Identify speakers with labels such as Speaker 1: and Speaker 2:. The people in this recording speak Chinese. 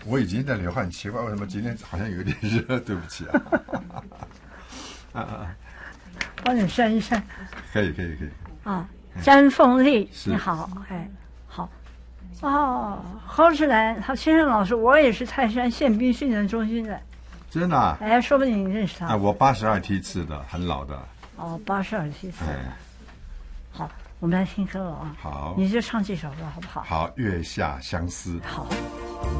Speaker 1: 我已经在流汗，奇怪为什么今天好像有点热？对不起啊。
Speaker 2: 帮你扇一扇。
Speaker 1: 可以。
Speaker 2: 啊，詹凤丽，你好，好。哦，何志兰，他先生老师，我也是泰山宪兵训练中心的。
Speaker 1: 真的啊？
Speaker 2: 说不定你认识他。
Speaker 1: 我82梯次的，很老的。
Speaker 2: 哦，82梯次。好，我们来听歌了啊。
Speaker 1: 好，
Speaker 2: 你就唱这首歌好不好？
Speaker 1: 好，月下相思。
Speaker 2: 好。